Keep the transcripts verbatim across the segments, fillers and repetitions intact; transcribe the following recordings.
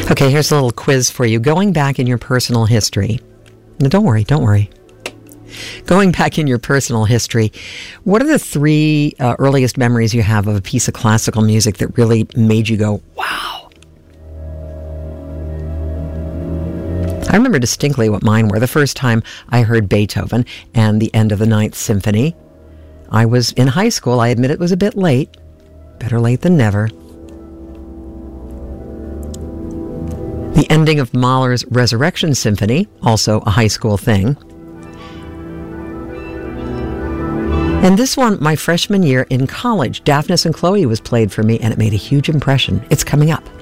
Okay, here's a little quiz for you. Going back in your personal history. No, don't worry, don't worry. Going back in your personal history, what are the three uh, earliest memories you have of a piece of classical music that really made you go, wow? I remember distinctly what mine were. The first time I heard Beethoven and the end of the Ninth Symphony. I was in high school. I admit it was a bit late. Better late than never. The ending of Mahler's Resurrection Symphony, also a high school thing. And this one, my freshman year in college, Daphnis and Chloe was played for me, and it made a huge impression. It's coming up.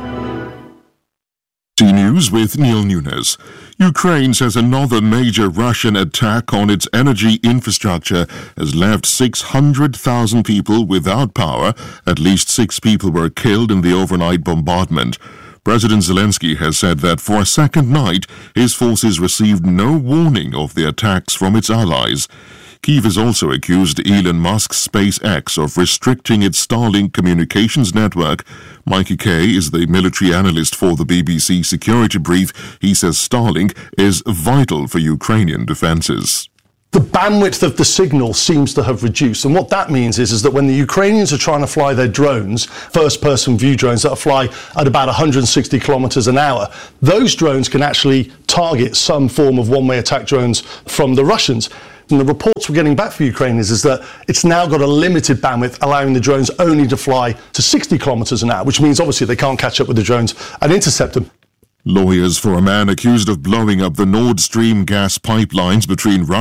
T News with Neil Nunes. Ukraine says another major Russian attack on its energy infrastructure has left six hundred thousand people without power. At least six people were killed in the overnight bombardment. President Zelensky has said that for a second night, his forces received no warning of the attacks from its allies. Kyiv has also accused Elon Musk's SpaceX of restricting its Starlink communications network. Mikey Kay is the military analyst for the B B C Security Brief. He says Starlink is vital for Ukrainian defenses. The bandwidth of the signal seems to have reduced, and what that means is, is that when the Ukrainians are trying to fly their drones, first-person view drones that fly at about one hundred sixty kilometers an hour, those drones can actually target some form of one-way attack drones from the Russians. And the reports we're getting back from Ukraine is, is that it's now got a limited bandwidth, allowing the drones only to fly to sixty kilometers an hour, which means obviously they can't catch up with the drones and intercept them. Lawyers for a man accused of blowing up the Nord Stream gas pipelines between Russia